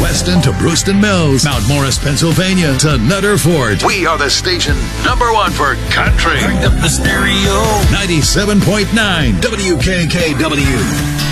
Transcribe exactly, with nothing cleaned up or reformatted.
Weston to Brewston Mills, Mount Morris, Pennsylvania to Nutter Fort. We are the station number one for country. Turn up the stereo. ninety-seven point nine W K K W.